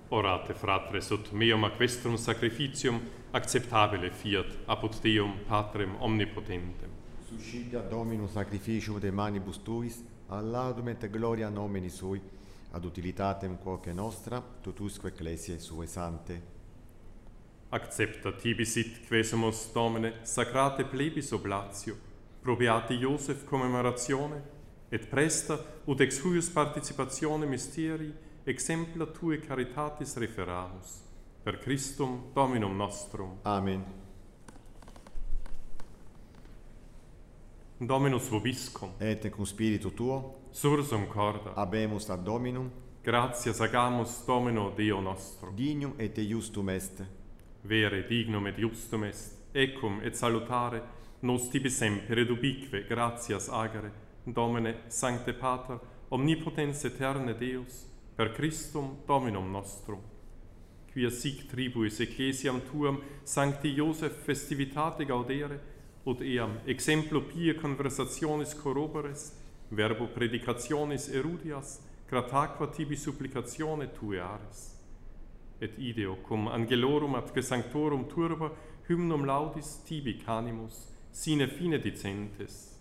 Orate, fratres, ut meum aquestrum sacrificium acceptabile fiat apud Deum Patrem omnipotentem. Suscita Dominum sacrificium de manibus tuis, ad laudum et gloria nomini sui, ad utilitatem quoque nostra, totusque ecclesiae sue sante. Accepta tibi sit quesumus, Domine, sacrate plebis oblatio, pro beati Iosef commemoratione, et presta ut ex huius participatione mysterii exempla tue caritatis referamus. Per Christum Dominum nostrum. Amen. Dominus vobiscum, Et cum spiritu tuo, sursum corda, habemus ad Dominum, gratias agamus Domino Deo nostro. dignum et justum est. Vere dignum et justum est, ecum et salutare, nos tibi semper et ubique gratias agere, Domine, Sancte Pater, omnipotens eterne Deus, per Christum Dominum nostrum. Quia sic tribuis ecclesiam tuam Sancti Iosef festivitate gaudere, ut eam exemplo pie conversationis corroboris, verbo predicationis erudias, grataque tibi supplicatione tue aris. Et ideo cum angelorum ad sanctorum turba hymnum laudis tibi canimus, sine fine dicentes.